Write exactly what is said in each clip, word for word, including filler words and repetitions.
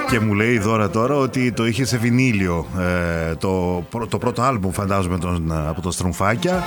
Και μου λέει η Δώρα τώρα ότι το είχε σε βινίλιο, ε, το, το πρώτο άλμπουμ φαντάζομαι τον, από το Στρουμφάκια.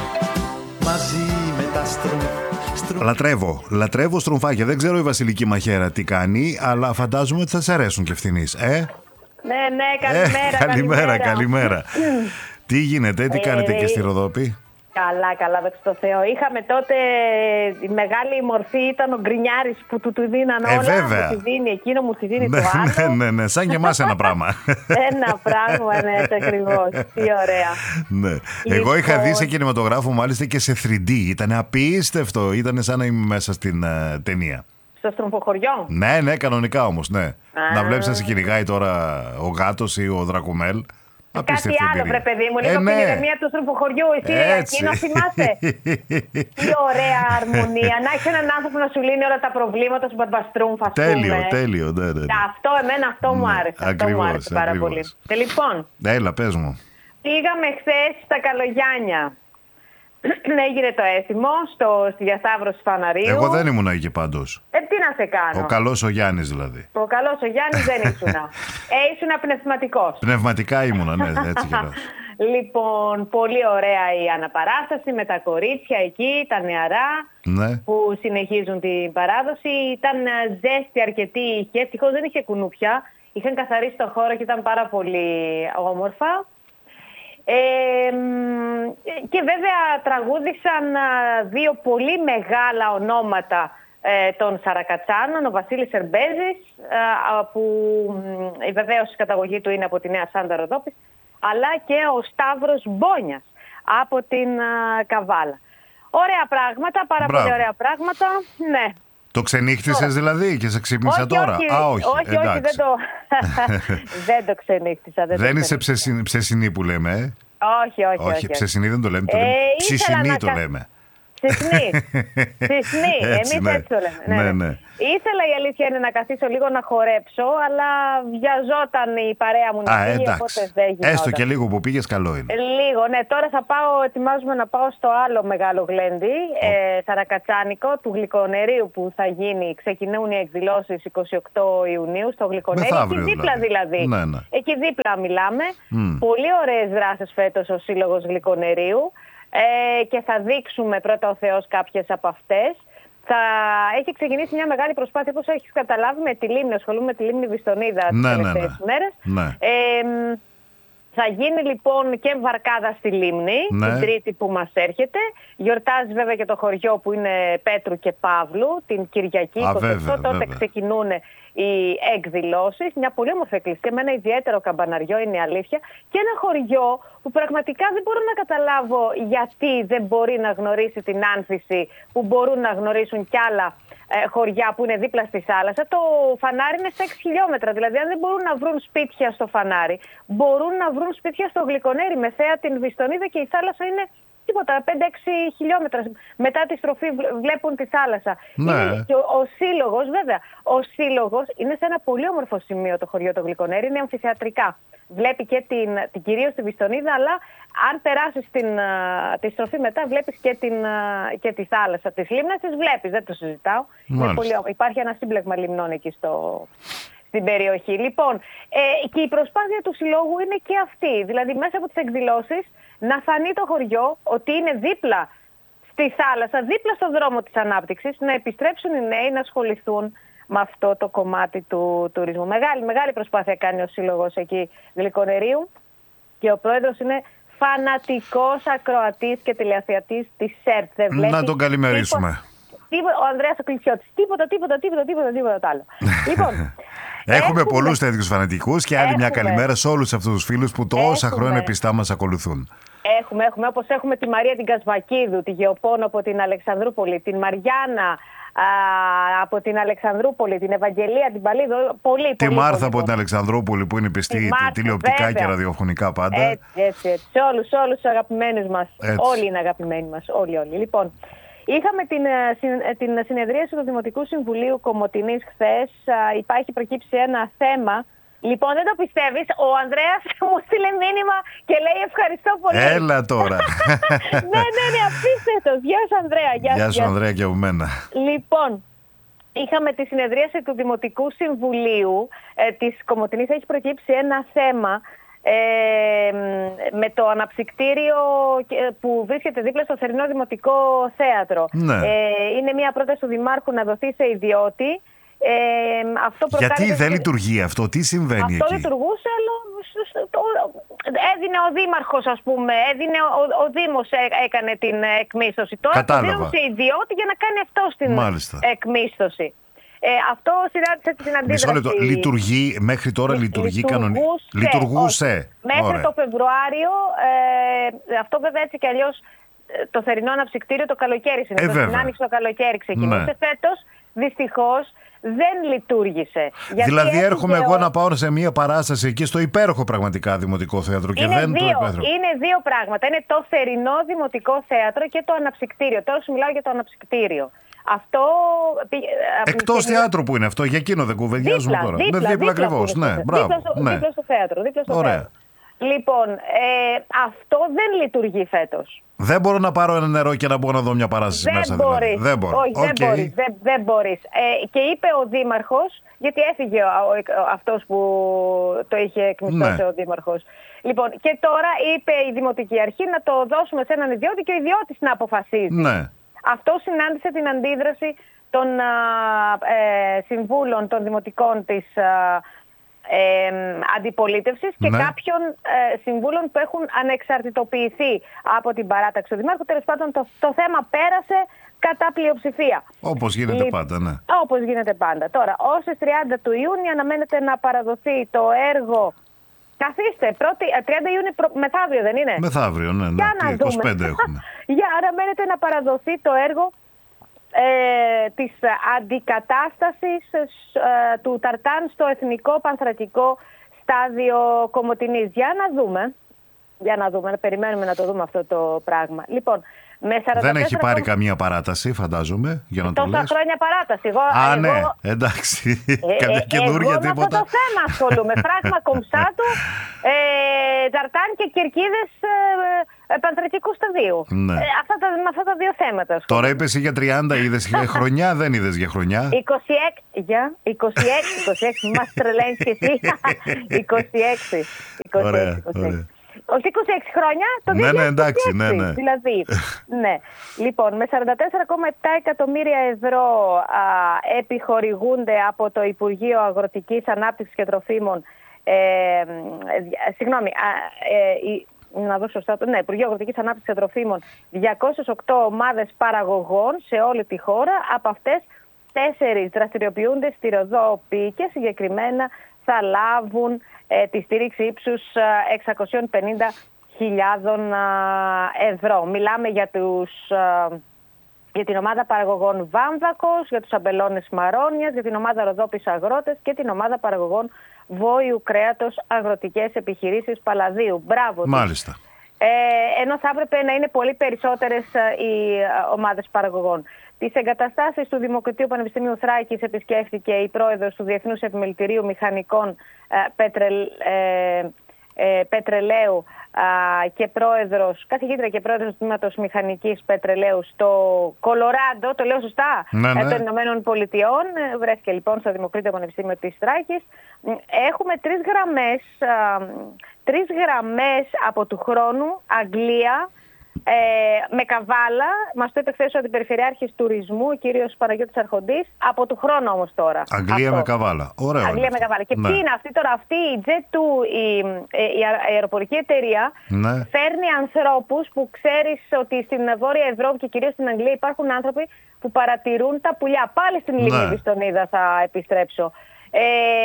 Μαζί με τα στρουμφάκια. Λατρεύω, λατρεύω Στρουμφάκια. Δεν ξέρω η Βασιλική Μαχαίρα τι κάνει, αλλά φαντάζομαι ότι θα σε αρέσουν και ευθυνείς. Ε? Ναι, ναι, καλημέρα. Ε, καλημέρα, καλημέρα. Τι γίνεται, τι ε, κάνετε και στη Ροδόπη? Καλά, καλά, δόξα τω Θεώ. Είχαμε τότε, η μεγάλη μορφή ήταν ο γκρινιάρης που του, του δίναν ε, όλα. βέβαια. Μου τη δίνει εκείνο, μου τη δίνει ναι, το άλλο. Ναι, ναι, ναι, σαν και εμάς ένα πράγμα. Ένα πράγμα, ναι, έτσι ακριβώς. Τι ωραία. Ναι. Λοιπόν... Εγώ είχα δει σε κινηματογράφο μάλιστα και σε θρι ντι. Ήταν απίστευτο, ήταν σαν να είμαι μέσα στην uh, ταινία. Στο Στρουμφοχωριό. Ναι, ναι, κανονικά όμως, ναι. Α. Να βλέπεις να σε κυνηγάει τώρα ο γάτος ή ο δρακομέλ. Κάτι άλλο, βρε παιδί μου, λίγο ε, ναι. Την ηρεμία του Στρουμφοχωριού. Εσύ εκείνο θυμάσαι. Τι ωραία αρμονία. Να έχει έναν άνθρωπο να σου λύνει όλα τα προβλήματα σου Μπαρμπαστρούμφα. Τέλειο, τέλειο. Ναι, ναι, ναι. Αυτό, εμένα αυτό μου άρεσε. Ναι, αυτό ακριβώς, μου άρεσε πάρα ακριβώς. πολύ. Και λοιπόν. Έλα, πες μου. Πήγαμε χθες στα Καλογιάννια. Έγινε το έθιμο στο, στη διασταύρωση Φαναρίου. Εγώ δεν ήμουν εκεί πάντως. Ε, τι να σε κάνω. Ο καλός ο Γιάννης δηλαδή. Ο καλός ο Γιάννης δεν ήσουνα. Ε, ήσουνα πνευματικός. Πνευματικά ήμουνα, ναι, έτσι και να. Λοιπόν, πολύ ωραία η αναπαράσταση με τα κορίτσια εκεί, τα νεαρά, ναι. Που συνεχίζουν την παράδοση. Ήταν ζέστη αρκετή, είχε, ευτυχώς δεν είχε κουνούπια. Είχαν καθαρίσει το χώρο και ήταν πάρα πολύ όμορφα. Ε, και βέβαια τραγούδησαν δύο πολύ μεγάλα ονόματα ε, των Σαρακατσάνων, ο Βασίλης Ερμπέζης, ε, που ε, βεβαίως η καταγωγή του είναι από τη Νέα Σάντα Ροδόπης, αλλά και ο Σταύρος Μπόνιας από την ε, Καβάλα. Ωραία πράγματα, πάρα Μπράβο. Πολύ ωραία πράγματα, ναι. Το ξενύχτησες δηλαδή και σε ξύπνησα όχι, τώρα? Όχι, Α, όχι, όχι, όχι δεν, το... δεν το ξενύχτησα. Δεν, δεν το είσαι ψεσινή, ψεσινή που λέμε, ε? Όχι, όχι, όχι. Όχι, ψεσινή δεν το λέμε, το λέμε. Ε, ψησινή το κα... λέμε. Ψησνή. Ψησνή. Εμείς ναι. έτσι το λέμε. Ναι, ναι, ναι. ναι. Ήθελα η αλήθεια είναι να καθίσω λίγο να χορέψω, αλλά βιαζόταν η παρέα μου να Α, φύγει, οπότε δεν γινόταν. Έστω και λίγο που πήγες καλό είναι. Λίγο, ναι. Τώρα θα πάω, ετοιμάζουμε να πάω στο άλλο μεγάλο γλέντι, oh. ε, σαρακατσάνικο, του Γλυκονερίου που θα γίνει. Ξεκινούν οι εκδηλώσεις εικοστή ογδόη Ιουνίου στο Γλυκονέριο. Εκεί δίπλα δηλαδή. Ναι, ναι. Εκεί δίπλα μιλάμε. Mm. Πολύ ωραίες δράσεις φέτος ο Σύλλογος Γλυκονερίου. Ε, και θα δείξουμε πρώτα ο Θεός κάποιες από αυτές. Θα έχει ξεκινήσει μια μεγάλη προσπάθεια, όπως έχεις καταλάβει, με τη Λίμνη. Ασχολούμαι με τη Λίμνη Βιστονίδα τις ναι, τελευταίες ναι, ναι. μέρες. Ναι. Ε, θα γίνει λοιπόν και βαρκάδα στη Λίμνη, ναι. Την Τρίτη που μας έρχεται. Γιορτάζει βέβαια και το χωριό που είναι Πέτρου και Παύλου, την Κυριακή. Α, εικοστή ογδόη, βέβαια, τότε βέβαια. ξεκινούν οι εκδηλώσεις. Μια πολύ όμορφη εκκλησία με ένα ιδιαίτερο καμπαναριό, είναι η αλήθεια. Και ένα χωριό που πραγματικά δεν μπορώ να καταλάβω γιατί δεν μπορεί να γνωρίσει την άνθηση που μπορούν να γνωρίσουν κι άλλα ε, χωριά που είναι δίπλα στη θάλασσα. Το Φανάρι είναι σε έξι χιλιόμετρα. Δηλαδή, αν δεν μπορούν να βρουν σπίτια στο Φανάρι, μπορούν να βρουν σπίτια στο Γλυκονέρι με θέα την Βιστονίδα και η θάλασσα είναι τίποτα, πέντε έξι χιλιόμετρα. Μετά τη στροφή βλέπουν τη θάλασσα. Ναι. Είναι, και ο, ο σύλλογος, βέβαια, ο σύλλογος είναι σε ένα πολύ όμορφο σημείο το χωριό το Γλυκονέρι, είναι αμφιθεατρικά. Βλέπει και την, την κυρίως τη Βιστονίδα, αλλά αν περάσεις την, τη στροφή μετά βλέπεις και, την, και τη θάλασσα της Λίμνας, τις βλέπεις, δεν το συζητάω. Είναι πολύ, υπάρχει ένα σύμπλεγμα λιμνών εκεί στο, στην περιοχή. Λοιπόν, ε, και η προσπάθεια του συλλόγου είναι και αυτή, δηλαδή μέσα από τις εκδηλώσεις να φανεί το χωριό ότι είναι δίπλα στη θάλασσα, δίπλα στο δρόμο της ανάπτυξης, να επιστρέψουν οι νέοι να ασχοληθούν με αυτό το κομμάτι του τουρισμού. Μεγάλη, μεγάλη προσπάθεια κάνει ο Σύλλογος εκεί Γλυκονερίου και ο πρόεδρος είναι φανατικός ακροατής και τηλεαθεατής της ΣΕΡΤ. Δεν βλέπει να τον καλημερίσουμε. Τίποτα, τίποτα, ο Ανδρέας ο Κλεισιώτης. Τίποτα, τίποτα, τίποτα, τίποτα, τίποτα άλλο. Λοιπόν, έχουμε, έχουμε πολλούς τέτοιους φανατικούς και άλλη έχουμε. Μια καλημέρα σε όλους αυτούς τους φίλους που τόσα έχουμε. Χρόνια πιστά μας ακολουθούν. Έχουμε, έχουμε, όπως έχουμε τη Μαρία την Κασβακίδου, τη Γεωπόνο από την Αλεξανδρούπολη, την Μαριάννα α, από την Αλεξανδρούπολη, την Ευαγγελία, την Παλίδο, πολύ, τη πολύ, Μάρθα πολύ, από πολύ. την Αλεξανδρούπολη που είναι πιστή τηλεοπτικά βέβαια. Και ραδιοφωνικά πάντα. Έτσι, έτσι, έτσι. Σε όλους, σε όλους τους αγαπημένους μας. Έτσι. Όλοι είναι αγαπημένοι μας, όλοι, όλοι. Λοιπόν, είχαμε την, την συνεδρίαση του Δημοτικού Συμβουλίου Κομοτηνής χθες. Υπάρχει προκύψει ένα θέμα. Λοιπόν, δεν το πιστεύεις, ο Ανδρέας μου στείλε μήνυμα και λέει ευχαριστώ πολύ. Έλα τώρα. ναι, ναι, ναι, απίστευτος. Γεια σου Ανδρέα. Γεια, γεια σου Ανδρέα και από μένα. Λοιπόν, είχαμε τη συνεδρίαση του Δημοτικού Συμβουλίου ε, της Κομοτηνής. Έχει προκύψει ένα θέμα ε, με το αναψυκτήριο που βρίσκεται δίπλα στο θερινό Δημοτικό Θέατρο. Ναι. Ε, είναι μια πρόταση του Δημάρχου να δοθεί σε ιδιώτη. Ε, αυτό Γιατί δεν λειτουργεί αυτό, τι συμβαίνει αυτό εκεί? Αυτό λειτουργούσε, αλλά έδινε ο Δήμαρχος, ας πούμε, έδινε ο, ο Δήμος έκανε την εκμίσθωση. Τώρα το δίνουν σε ιδιώτη για να κάνει αυτό την Μάλιστα. εκμίσθωση. Ε, αυτό συνάντησε την αντίδραση. Μισό λεπτό. Λειτουργεί, μέχρι τώρα λειτουργεί κανονικά? Λειτουργούσε. Μέχρι Ωραία. το Φεβρουάριο, ε, αυτό βέβαια έτσι κι αλλιώς το θερινό αναψυκτήριο το καλοκαίρι συνήθως. Ε, την άνοιξη το καλοκαίρι ξεκινούσε. Ναι. Φέτος, δυστυχώς, δεν λειτουργήσε. Δηλαδή έρχομαι ο... εγώ να πάω σε μια παράσταση εκεί στο υπέροχο πραγματικά Δημοτικό Θέατρο και είναι δεν δύο, το επέθρω. Είναι δύο πράγματα. Είναι το θερινό Δημοτικό Θέατρο και το αναψυκτήριο. Τώρα σου μιλάω για το αναψυκτήριο. Αυτό. Εκτός και... θέατρου που είναι αυτό, για εκείνο δεν κουβεντιάζουμε δίπλα, τώρα. Δίπλα, δίπλα, δίπλα ακριβώς. Ναι, μπράβο. Δίπλα στο, ναι. δίπλα στο θέατρο. Δίπλα στο Ωραία. θέατρο. Λοιπόν, ε, αυτό δεν λειτουργεί φέτος. Δεν μπορώ να πάρω ένα νερό και να μπορώ να δω μια παράσταση δεν μέσα. Μπορείς. Δηλαδή. Δεν μπορώ. Όχι, okay. δεν μπορείς. Δεν, δεν μπορείς. Ε, και είπε ο Δήμαρχος, γιατί έφυγε ο, ο, ο, αυτός που το είχε εκμισθώσει, ναι. ο Δήμαρχος. Λοιπόν, και τώρα είπε η Δημοτική Αρχή να το δώσουμε σε έναν ιδιώτη και ο ιδιώτης να αποφασίζει. Ναι. Αυτό συνάντησε την αντίδραση των α, ε, συμβούλων των δημοτικών της α, Ε, αντιπολίτευσης και ναι. κάποιων ε, συμβούλων που έχουν ανεξαρτητοποιηθεί από την παράταξη του Δημάρχου. Τέλος πάντων, το, το θέμα πέρασε κατά πλειοψηφία. Όπως γίνεται Λ, πάντα, ναι. Όπως γίνεται πάντα. Τώρα, ως τις τριάντα του Ιούνιου αναμένεται να παραδοθεί το έργο. Καθίστε, πρώτη, τριάντα Ιούνιου προ, μεθαύριο δεν είναι? Μεθαύριο, ναι, ναι. Για να είκοσι πέντε έχουμε. Για αναμένεται να παραδοθεί το έργο Ε, της αντικατάστασης ε, του ταρτάν στο Εθνικό Πανθρακικό Στάδιο Κομοτηνής. Για να δούμε, για να δούμε, να περιμένουμε να το δούμε αυτό το πράγμα. Λοιπόν, με σαράντα τέσσερα δεν έχει πάρει καμία παράταση, φαντάζομαι, για να το λες. Τόσα χρόνια παράταση. Εγώ, Α, εγώ, ναι, εντάξει. Ε, Καμιά καινούργια εγώ τίποτα. με αυτό το θέμα ασχολούμαι. Φράγμα κομψάτου, ε, ταρτάν και κερκίδες ε, ε, πανθρακικού σταδίου. Ναι. Ε, αυτά τα, με αυτά τα δύο θέματα ασχολούμαι. Τώρα είπες για τριάντα, είδες χρονιά, δεν είδες για χρονιά. είκοσι έξι, για, είκοσι έξι, είκοσι έξι, μας τρελαίνεις και εσύ. είκοσι έξι, είκοσι έξι, ωραία, είκοσι έξι. ωραία. Όχι είκοσι έξι χρόνια, το δύο χιλιάδες είκοσι έξι. Ναι, ναι, εντάξει, ναι, ναι. Δηλαδή, ναι. Λοιπόν, με σαράντα τέσσερα κόμμα επτά εκατομμύρια ευρώ α, επιχορηγούνται από το Υπουργείο Αγροτικής Ανάπτυξης και Τροφίμων. Ε, ε, συγγνώμη, α, ε, να δώσω σωστά, ναι, Υπουργείο Αγροτικής Ανάπτυξης και Τροφίμων, διακόσιες οκτώ ομάδες παραγωγών σε όλη τη χώρα. Από αυτές, τέσσερις δραστηριοποιούνται στη Ροδόπη και συγκεκριμένα θα λάβουν ε, τη στήριξη ύψους εξακόσιες πενήντα χιλιάδες ευρώ. Μιλάμε για, τους, ε, για την ομάδα παραγωγών Βάμβακος, για τους αμπελώνες Μαρόνιας, για την ομάδα Ροδόπης Αγρότες και την ομάδα παραγωγών Βόηου Κρέατος Αγροτικές Επιχειρήσεις Παλαδίου. Μπράβο. Μάλιστα. Ε, ενώ θα έπρεπε να είναι πολύ περισσότερες ε, οι ε, ομάδες παραγωγών. Τις εγκαταστάσεις του Δημοκρατίου Πανεπιστημίου Θράκης επισκέφθηκε η πρόεδρος του Διεθνούς Επιμελητηρίου Μηχανικών ε, Πετρελ, ε, ε, Πετρελαίου ε, και πρόεδρος, καθηγήτρια και πρόεδρος του Τμήματος Μηχανικής Πετρελαίου στο Κολοράντο, το λέω σωστά, ναι, ναι. ε, των Ηνωμένων Πολιτειών. Ε, βρέθηκε λοιπόν στο Δημοκρατίο Πανεπιστήμιο της Θράκης. Έχουμε τρεις γραμμές, ε, τρεις γραμμές από του χρόνου, Αγγλία, Ε, με Καβάλα, μας το είπε χθες ο Αντιπεριφερειάρχης Τουρισμού, ο κύριος Παναγιώτης Αρχοντής, από του χρόνου όμως τώρα. Αγγλία αυτό. με Καβάλα. Ωραία. Αγγλία με Καβάλα. Και ναι. ποιοι είναι αυτοί τώρα? Αυτή η τζετ του, η, η αεροπορική εταιρεία, ναι. φέρνει ανθρώπους που ξέρεις ότι στην Βόρεια Ευρώπη και κυρίως στην Αγγλία υπάρχουν άνθρωποι που παρατηρούν τα πουλιά. Πάλι στην Λίμνη ναι. Βιστονίδα θα επιστρέψω. Ε,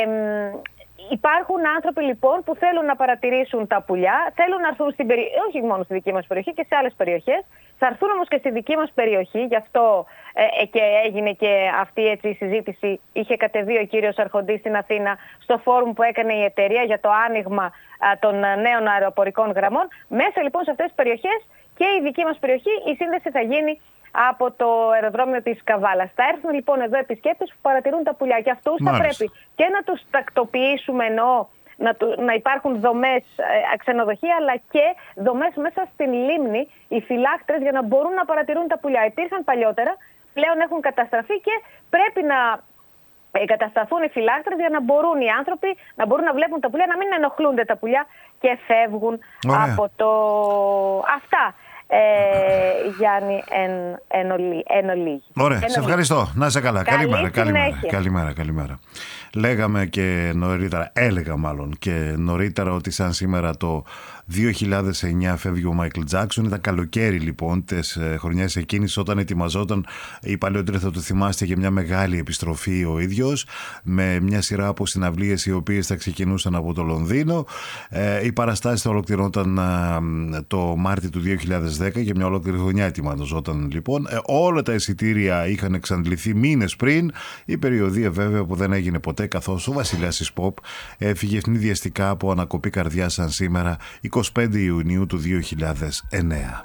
Υπάρχουν άνθρωποι λοιπόν που θέλουν να παρατηρήσουν τα πουλιά, θέλουν να έρθουν στην περιοχή, όχι μόνο στη δική μας περιοχή και σε άλλες περιοχές. Θα έρθουν όμως και στη δική μας περιοχή, γι' αυτό ε, και έγινε και αυτή έτσι, η συζήτηση. Είχε κατεβεί ο κύριος Αρχοντής στην Αθήνα στο φόρουμ που έκανε η εταιρεία για το άνοιγμα α, των νέων αεροπορικών γραμμών. Μέσα λοιπόν σε αυτές τις περιοχές και η δική μας περιοχή η σύνδεση θα γίνει από το αεροδρόμιο της Καβάλας. Θα έρθουν λοιπόν εδώ επισκέπτες που παρατηρούν τα πουλιά και αυτούς θα πρέπει και να τους τακτοποιήσουμε, εννοώ να, του, να υπάρχουν δομές ε, ξενοδοχεία, αλλά και δομές μέσα στην λίμνη, οι φυλάκτρες, για να μπορούν να παρατηρούν τα πουλιά. Υπήρχαν παλιότερα πλέον έχουν καταστραφεί και πρέπει να εγκατασταθούν οι φυλάκτρες για να μπορούν οι άνθρωποι να μπορούν να βλέπουν τα πουλιά, να μην ενοχλούνται τα πουλιά και φεύγουν. Ωραία. Από το... Αυτά. Ε, Γιάννη εν, εν, ολί, εν ολίγη. Ωραία, εν σε ευχαριστώ. Να είσαι καλά. Καλή καλημέρα, καλημέρα, καλημέρα, καλημέρα. Λέγαμε και νωρίτερα, έλεγα μάλλον και νωρίτερα ότι σαν σήμερα το δύο χιλιάδες εννιά φεύγει ο Μάικλ Τζάκσον. Ήταν καλοκαίρι λοιπόν τις χρονιές εκείνης, όταν ετοιμαζόταν, οι παλαιότεροι θα το θυμάστε, για μια μεγάλη επιστροφή ο ίδιος, με μια σειρά από συναυλίες οι οποίες θα ξεκινούσαν από το Λονδίνο. Ε, οι παραστάσεις θα ολοκληρώνονταν ε, το Μάρτιο του δύο χιλιάδες δέκα, για μια ολόκληρη χρονιά ετοιμαζόταν λοιπόν. Ε, όλα τα εισιτήρια είχαν εξαντληθεί μήνες πριν. Η περιοδία βέβαια που δεν έγινε ποτέ, καθώς ο βασιλιάς της Pop έφυγε ευνηδιαστικά από ανακοπή καρδιάς σαν σήμερα, εικοστή πέμπτη Ιουνίου του δύο χιλιάδες εννέα.